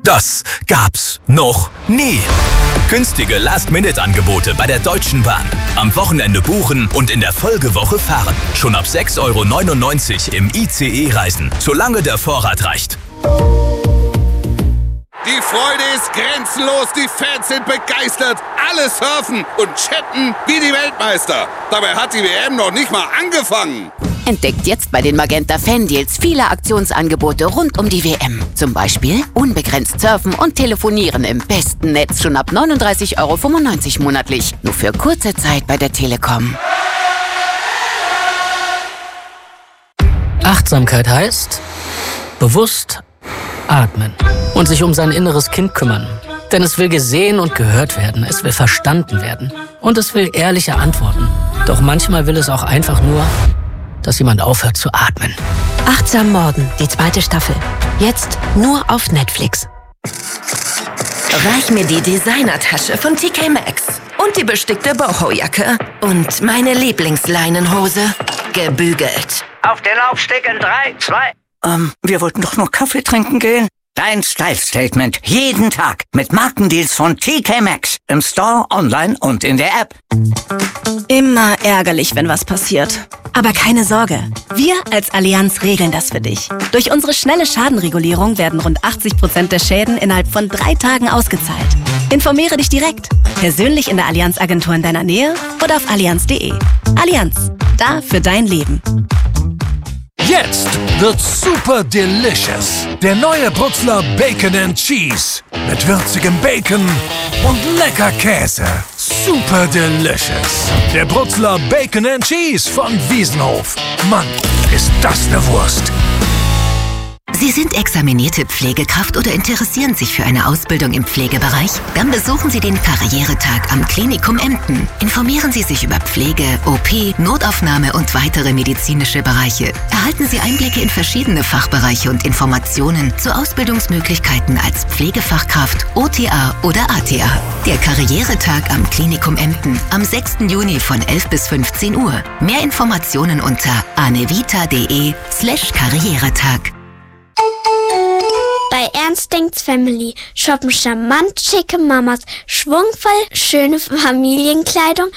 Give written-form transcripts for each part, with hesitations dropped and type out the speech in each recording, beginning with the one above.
Das gab's noch nie. Günstige Last-Minute-Angebote bei der Deutschen Bahn. Am Wochenende buchen und in der Folgewoche fahren. Schon ab 6,99 € im ICE reisen, solange der Vorrat reicht. Die Freude ist grenzenlos, die Fans sind begeistert. Alle surfen und chatten wie die Weltmeister. Dabei hat die WM noch nicht mal angefangen. Entdeckt jetzt bei den Magenta Fan-Deals viele Aktionsangebote rund um die WM. Zum Beispiel unbegrenzt surfen und telefonieren im besten Netz schon ab 39,95 € monatlich. Nur für kurze Zeit bei der Telekom. Achtsamkeit heißt bewusst atmen und sich um sein inneres Kind kümmern. Denn es will gesehen und gehört werden, es will verstanden werden und es will ehrliche Antworten. Doch manchmal will es auch einfach nur, dass jemand aufhört zu atmen. Achtsam Morden, die 2. Staffel. Jetzt nur auf Netflix. Reich mir die Designertasche von TK Maxx und die bestickte Boho-Jacke und meine Lieblingsleinenhose gebügelt. Auf den Laufsteg in 3, 2... wir wollten doch nur Kaffee trinken gehen. Dein Style-Statement jeden Tag mit Markendeals von TK Maxx. Im Store, online und in der App. Immer ärgerlich, wenn was passiert. Aber keine Sorge, wir als Allianz regeln das für dich. Durch unsere schnelle Schadenregulierung werden rund 80% der Schäden innerhalb von 3 Tagen ausgezahlt. Informiere dich direkt, persönlich in der Allianz-Agentur in deiner Nähe oder auf allianz.de. Allianz, da für dein Leben. Jetzt wird super delicious. Der neue Brutzler Bacon and Cheese. Mit würzigem Bacon und lecker Käse. Super delicious. Der Brutzler Bacon and Cheese von Wiesenhof. Mann, ist das eine Wurst. Sie sind examinierte Pflegekraft oder interessieren sich für eine Ausbildung im Pflegebereich? Dann besuchen Sie den Karrieretag am Klinikum Emden. Informieren Sie sich über Pflege, OP, Notaufnahme und weitere medizinische Bereiche. Erhalten Sie Einblicke in verschiedene Fachbereiche und Informationen zu Ausbildungsmöglichkeiten als Pflegefachkraft, OTA oder ATA. Der Karrieretag am Klinikum Emden am 6. Juni von 11 bis 15 Uhr. Mehr Informationen unter anevita.de/Karrieretag. Bei Ernst denkt's Family shoppen charmant schicke Mamas, schwungvoll schöne Familienkleidung,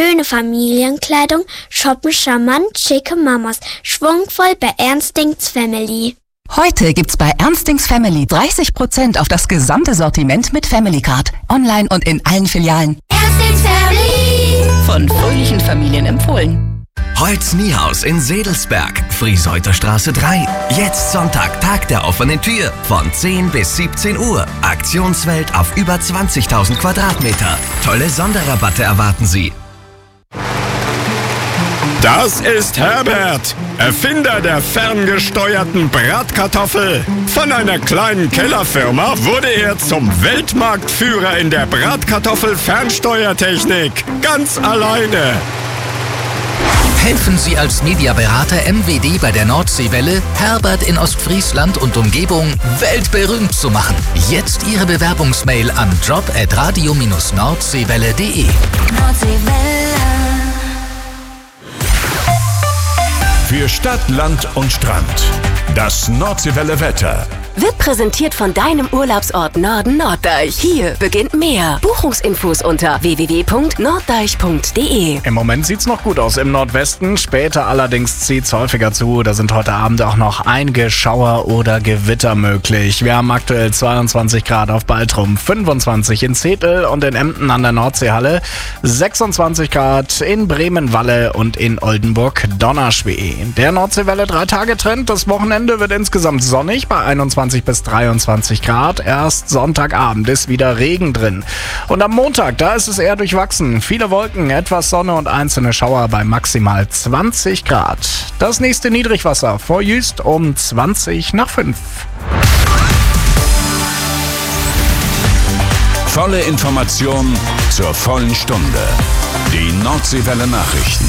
shoppen charmant schicke Mamas, schwungvoll bei Ernst denkt's Family. Heute gibt's bei Ernst denkt's Family 30% auf das gesamte Sortiment mit Family Card. Online und in allen Filialen. Ernst denkt's Family. Von fröhlichen Familien empfohlen. Holz Niehaus in Sedelsberg, Frieseuter Straße 3. Jetzt Sonntag, Tag der offenen Tür. Von 10 bis 17 Uhr. Aktionswelt auf über 20.000 Quadratmeter. Tolle Sonderrabatte erwarten Sie. Das ist Herbert, Erfinder der ferngesteuerten Bratkartoffel. Von einer kleinen Kellerfirma wurde er zum Weltmarktführer in der Bratkartoffel-Fernsteuertechnik. Ganz alleine. Helfen Sie als Mediaberater MWD bei der Nordseewelle, Herbert in Ostfriesland und Umgebung weltberühmt zu machen. Jetzt Ihre Bewerbungsmail an job@radio-nordseewelle.de. Für Stadt, Land und Strand. Das Nordseewelle Wetter. Wird präsentiert von deinem Urlaubsort Norden Norddeich. Hier beginnt mehr. Buchungsinfos unter www.norddeich.de. Im Moment sieht's noch gut aus im Nordwesten. Später allerdings zieht's häufiger zu. Da sind heute Abend auch noch einige Schauer oder Gewitter möglich. Wir haben aktuell 22 Grad auf Baltrum, 25 in Zetel und in Emden an der Nordseehalle, 26 Grad in Bremen-Walle und in Oldenburg-Donnerschwee. Der Nordseewelle 3-Tage-Trend. Das Wochenende wird insgesamt sonnig bei 21 bis 23 Grad. Erst Sonntagabend ist wieder Regen drin. Und am Montag, da ist es eher durchwachsen. Viele Wolken, etwas Sonne und einzelne Schauer bei maximal 20 Grad. Das nächste Niedrigwasser vor Jüst um 20 nach 5. Volle Information zur vollen Stunde. Die Nordseewelle Nachrichten.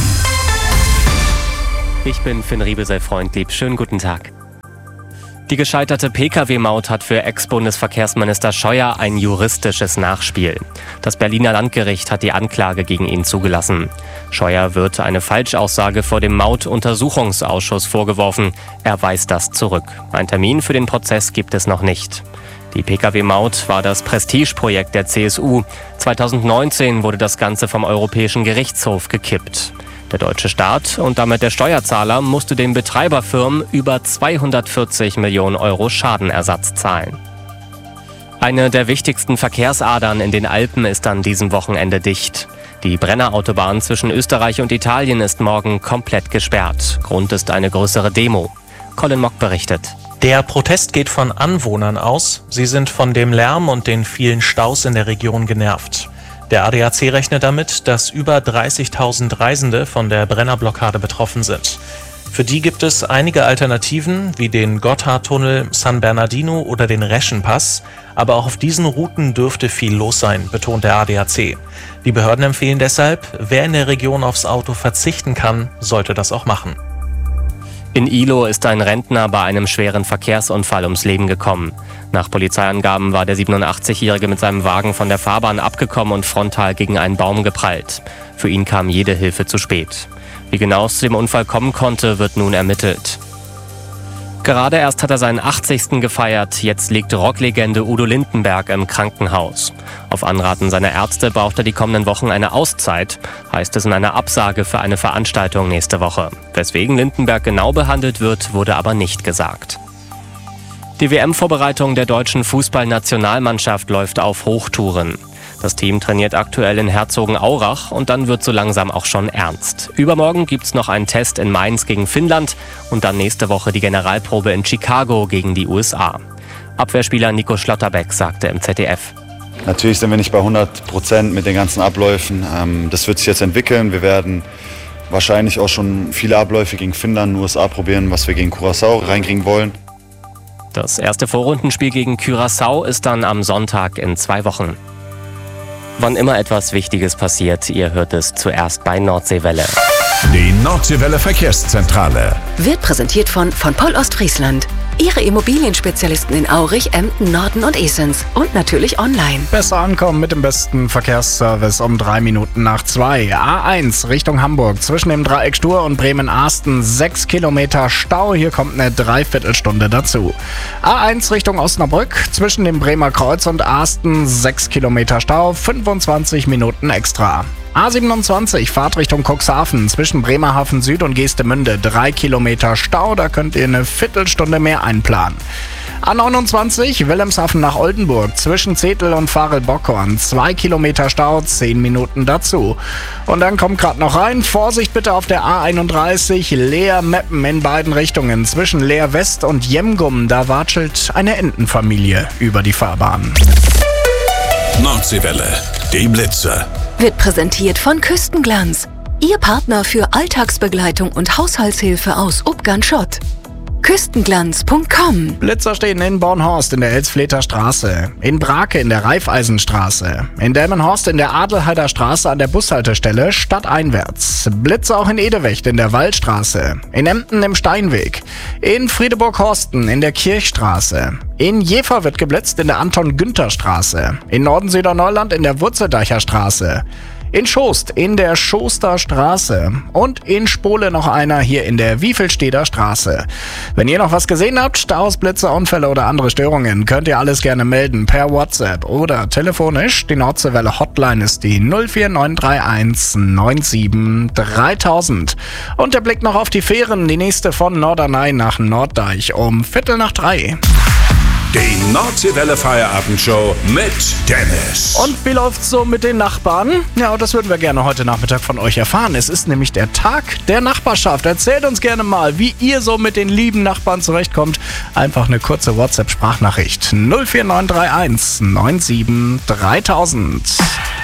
Ich bin Finn Riebesell-Freundlieb. Schönen guten Tag. Die gescheiterte Pkw-Maut hat für Ex-Bundesverkehrsminister Scheuer ein juristisches Nachspiel. Das Berliner Landgericht hat die Anklage gegen ihn zugelassen. Scheuer wird eine Falschaussage vor dem Mautuntersuchungsausschuss vorgeworfen. Er weist das zurück. Ein Termin für den Prozess gibt es noch nicht. Die Pkw-Maut war das Prestigeprojekt der CSU. 2019 wurde das Ganze vom Europäischen Gerichtshof gekippt. Der deutsche Staat und damit der Steuerzahler musste den Betreiberfirmen über 240 Millionen Euro Schadenersatz zahlen. Eine der wichtigsten Verkehrsadern in den Alpen ist an diesem Wochenende dicht. Die Brennerautobahn zwischen Österreich und Italien ist morgen komplett gesperrt. Grund ist eine größere Demo. Colin Mock berichtet. Der Protest geht von Anwohnern aus. Sie sind von dem Lärm und den vielen Staus in der Region genervt. Der ADAC rechnet damit, dass über 30.000 Reisende von der Brennerblockade betroffen sind. Für die gibt es einige Alternativen, wie den Gotthardtunnel, San Bernardino oder den Reschenpass. Aber auch auf diesen Routen dürfte viel los sein, betont der ADAC. Die Behörden empfehlen deshalb, wer in der Region aufs Auto verzichten kann, sollte das auch machen. In Ilo ist ein Rentner bei einem schweren Verkehrsunfall ums Leben gekommen. Nach Polizeiangaben war der 87-Jährige mit seinem Wagen von der Fahrbahn abgekommen und frontal gegen einen Baum geprallt. Für ihn kam jede Hilfe zu spät. Wie genau es zu dem Unfall kommen konnte, wird nun ermittelt. Gerade erst hat er seinen 80. gefeiert, jetzt liegt Rocklegende Udo Lindenberg im Krankenhaus. Auf Anraten seiner Ärzte braucht er die kommenden Wochen eine Auszeit, heißt es in einer Absage für eine Veranstaltung nächste Woche. Weswegen Lindenberg genau behandelt wird, wurde aber nicht gesagt. Die WM-Vorbereitung der deutschen Fußballnationalmannschaft läuft auf Hochtouren. Das Team trainiert aktuell in Herzogenaurach und dann wird so langsam auch schon ernst. Übermorgen gibt's noch einen Test in Mainz gegen Finnland und dann nächste Woche die Generalprobe in Chicago gegen die USA. Abwehrspieler Nico Schlotterbeck sagte im ZDF. Natürlich sind wir nicht bei 100% mit den ganzen Abläufen. Das wird sich jetzt entwickeln. Wir werden wahrscheinlich auch schon viele Abläufe gegen Finnland, USA probieren, was wir gegen Curaçao reinkriegen wollen. Das erste Vorrundenspiel gegen Curaçao ist dann am Sonntag in 2 Wochen. Wann immer etwas Wichtiges passiert, ihr hört es zuerst bei Nordseewelle. Die Nordseewelle Verkehrszentrale Wird präsentiert von Poll Ostfriesland. Ihre Immobilienspezialisten in Aurich, Emden, Norden und Esens. Und natürlich online. Besser ankommen mit dem besten Verkehrsservice um 3 Minuten nach 2. A1 Richtung Hamburg zwischen dem Dreieck Stur und Bremen-Arsten 6 Kilometer Stau. Hier kommt eine Dreiviertelstunde dazu. A1 Richtung Osnabrück zwischen dem Bremer Kreuz und Arsten 6 Kilometer Stau, 25 Minuten extra. A27 Fahrt Richtung Cuxhaven zwischen Bremerhaven Süd und Geestemünde 3 Kilometer Stau, da könnt ihr eine Viertelstunde mehr einplanen. A29 Wilhelmshaven nach Oldenburg zwischen Zetel und Farel-Bockhorn 2 Kilometer Stau, 10 Minuten dazu. Und dann kommt gerade noch rein, Vorsicht bitte auf der A31 Leer-Meppen in beiden Richtungen zwischen Leer West und Jemgum, da watschelt eine Entenfamilie über die Fahrbahn. Nordseewelle, die Blitzer. Wird präsentiert von Küstenglanz. Ihr Partner für Alltagsbegleitung und Haushaltshilfe aus Ubgan-Schott. Küstenglanz.com. Blitzer stehen in Bornhorst in der Elsfleter Straße, in Brake in der Raiffeisenstraße, in Delmenhorst in der Adelheider Straße an der Bushaltestelle stadteinwärts. Blitzer auch in Edewecht in der Waldstraße, in Emden im Steinweg, in Friedeburg-Horsten in der Kirchstraße. In Jever wird geblitzt in der Anton-Günther-Straße, in Norden-Süderneuland in der Wurzeldeicher Straße, in Schost in der Schoster Straße und in Spole noch einer hier in der Wiefelsteder Straße. Wenn ihr noch was gesehen habt, Staus, Blitze, Unfälle oder andere Störungen, könnt ihr alles gerne melden per WhatsApp oder telefonisch. Die Nordseewelle Hotline ist die 04931 97 3000. Und der Blick noch auf die Fähren, die nächste von Norderney nach Norddeich um 2:45. Die Nordseewelle Feierabendshow mit Dennis. Und wie läuft's so mit den Nachbarn? Ja, das würden wir gerne heute Nachmittag von euch erfahren. Es ist nämlich der Tag der Nachbarschaft. Erzählt uns gerne mal, wie ihr so mit den lieben Nachbarn zurechtkommt. Einfach eine kurze WhatsApp-Sprachnachricht. 04931 97 3000.